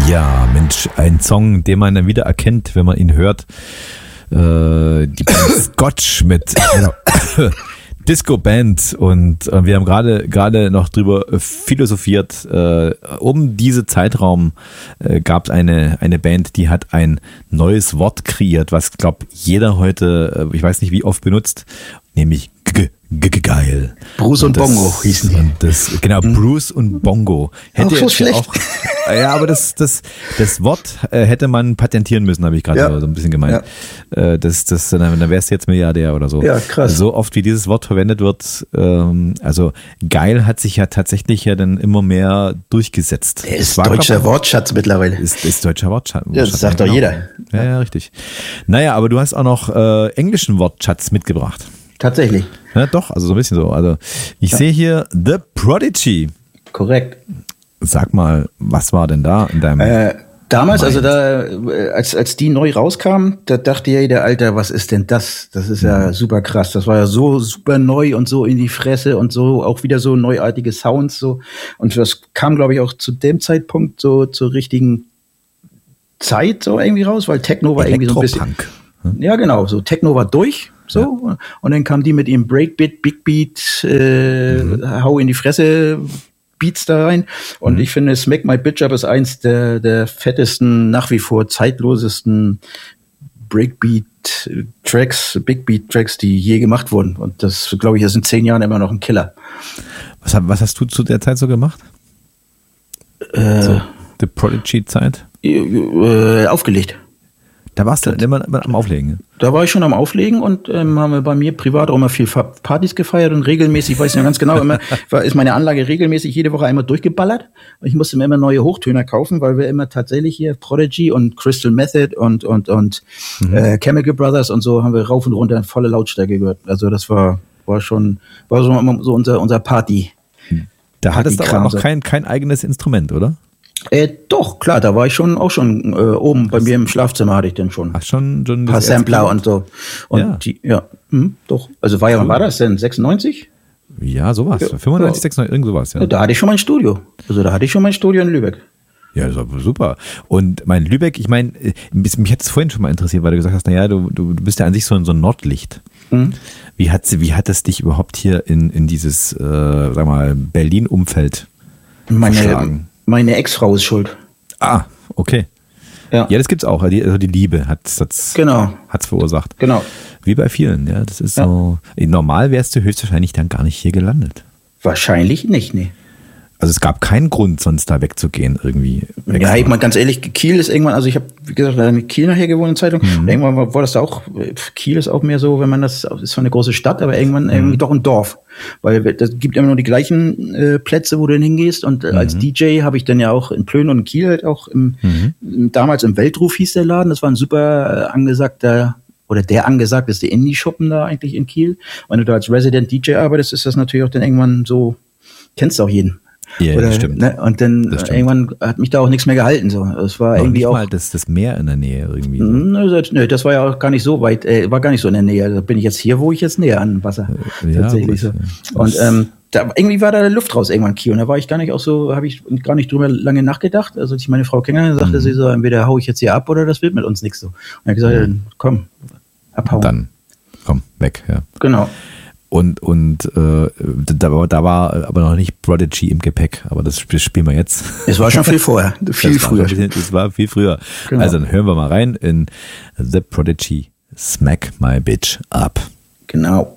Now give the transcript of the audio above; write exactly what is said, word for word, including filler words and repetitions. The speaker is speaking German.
Ja, Mensch, ein Song, den man dann wieder erkennt, wenn man ihn hört. Äh, die Band Scotch mit genau, Disco-Band und äh, wir haben gerade gerade noch drüber philosophiert. Äh, um diesen Zeitraum äh, gab es eine, eine Band, die hat ein neues Wort kreiert, was, glaube jeder heute, äh, ich weiß nicht wie oft benutzt, nämlich g g g geil. Bruce und, und das, Bongo hießen die. Und das, genau, hm. Bruce und Bongo. Hätte auch so schlecht. Auch, ja, aber das, das, das Wort äh, hätte man patentieren müssen, habe ich gerade ja. so ein bisschen gemeint. Ja. Äh, das, das, dann, dann wärst du jetzt Milliardär oder so. Ja, krass. So oft wie dieses Wort verwendet wird, ähm, also geil hat sich ja tatsächlich ja dann immer mehr durchgesetzt. Er ist deutscher Wortschatz mittlerweile. Ist, ist deutscher Wortschatz. Ja, das sagt doch jeder. Ja, ja, richtig. Naja, aber du hast auch noch äh, englischen Wortschatz mitgebracht. Tatsächlich. Ja, doch, also so ein bisschen so. Also ich ja. sehe hier The Prodigy. Korrekt. Sag mal, was war denn da in deinem äh, Damals, Mind? Also da, als, als die neu rauskam, da dachte ja jeder, Alter, was ist denn das? Das ist ja, ja super krass. Das war ja so super neu und so in die Fresse und so auch wieder so neuartige Sounds so. Und das kam, glaube ich, auch zu dem Zeitpunkt so zur richtigen Zeit so irgendwie raus, weil Techno war irgendwie so ein bisschen. Hm? Ja, genau, so Techno war durch. So, ja. Und dann kam die mit ihrem Breakbeat, Big Beat, äh, mhm. Hau in die Fresse Beats da rein. Und mhm. ich finde, Smack My Bitch Up ist eins der, der fettesten, nach wie vor zeitlosesten Breakbeat-Tracks, Big Beat-Tracks, die je gemacht wurden. Und das, glaube ich, ist in zehn Jahren immer noch ein Killer. Was, was hast du zu der Zeit so gemacht? Äh, so, die Prodigy-Zeit? Äh, aufgelegt. Da warst du immer, immer am Auflegen. Da war ich schon am Auflegen und ähm, haben wir bei mir privat auch immer viel Partys gefeiert und regelmäßig, ich weiß nicht ganz genau, immer war, ist meine Anlage regelmäßig jede Woche einmal durchgeballert. Und ich musste mir immer neue Hochtöner kaufen, weil wir immer tatsächlich hier Prodigy und Crystal Method und und und mhm. äh, Chemical Brothers und so haben wir rauf und runter in volle Lautstärke gehört. Also das war war schon war so, so unser unser Party. Da hattest du aber noch kein kein eigenes Instrument, oder? Äh, doch, klar, da war ich schon auch schon äh, oben bei mir im Schlafzimmer hatte ich dann schon. Ach, schon, schon ein paar Sampler und so. Und ja, die, ja mh, doch. Also war ja, wann war das denn? sechsundneunzig? Ja, sowas. Ja, fünfundneunzig, sechsundneunzig, irgend sowas, ja. Da hatte ich schon mein Studio. Also da hatte ich schon mein Studio in Lübeck. Ja, das war super. Und mein Lübeck, ich meine, mich hat es vorhin schon mal interessiert, weil du gesagt hast, naja, du, du bist ja an sich so, so ein Nordlicht. Mhm. Wie hat wie hat es dich überhaupt hier in, in dieses, äh, sag mal, Berlin-Umfeld verschlagen? Meine Ex-Frau ist schuld. Ah, okay. Ja, ja, das gibt's auch. Die, also die Liebe hat's, hat's, genau. hat's verursacht. Genau. Wie bei vielen, ja. Das ist ja. so. Normal wärst du höchstwahrscheinlich dann gar nicht hier gelandet. Wahrscheinlich nicht, nee. Also es gab keinen Grund, sonst da wegzugehen irgendwie. Ja, ich mal ganz ehrlich, Kiel ist irgendwann, also ich habe, wie gesagt, mit Kiel nachher gewohnt in Zeitung. Mhm. Irgendwann war, war das da auch, Kiel ist auch mehr so, wenn man das, ist zwar eine große Stadt, aber irgendwann mhm. irgendwie doch ein Dorf. Weil es gibt immer nur die gleichen äh, Plätze, wo du dann hingehst. Und äh, mhm. als D J habe ich dann ja auch in Plön und in Kiel halt auch im, mhm. im, damals im Weltruf hieß der Laden. Das war ein super äh, angesagter, oder der angesagt ist der Indie-Shoppen da eigentlich in Kiel. Wenn du da als Resident D J arbeitest, ist das natürlich auch dann irgendwann so, kennst du auch jeden. Ja, Oder, das stimmt. Ne? Und dann irgendwann hat mich da auch nichts mehr gehalten. So. Es war Noch irgendwie nicht auch mal das, das Meer in der Nähe irgendwie. Nö, nö, das war ja auch gar nicht so weit, äh, war gar nicht so in der Nähe. Da bin ich jetzt hier, wo ich jetzt näher an Wasser. Ja, tatsächlich gut, so. Und ähm, da, irgendwie war da Luft raus irgendwann Kiel. Und da war ich gar nicht auch so, habe ich gar nicht drüber lange nachgedacht. Also als ich meine Frau kennengelernt, sagte mhm. sie so, entweder hau ich jetzt hier ab oder das wird mit uns nichts so. Und er hat gesagt, mhm. ja, komm, abhauen. Dann, komm, weg, ja. Genau. Und, und äh, da, war, da war aber noch nicht Prodigy im Gepäck, aber das spielen wir jetzt. Es war schon viel vorher, viel das früher. War, das war viel früher. Genau. Also dann hören wir mal rein in The Prodigy, Smack My Bitch Up. Genau.